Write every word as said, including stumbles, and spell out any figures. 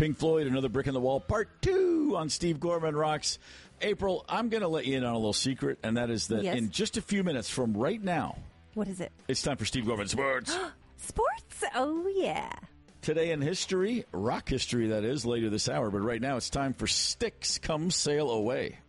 Pink Floyd, Another Brick in the Wall, part two on Steve Gorman Rocks. April, I'm going to let you in on a little secret, and that is that yes. in just a few minutes from right now, what is it? It's time for Steve Gorman Sports. Sports? Oh, yeah. Today in history, rock history, that is, later this hour. But right now, it's time for Sticks Come Sail Away.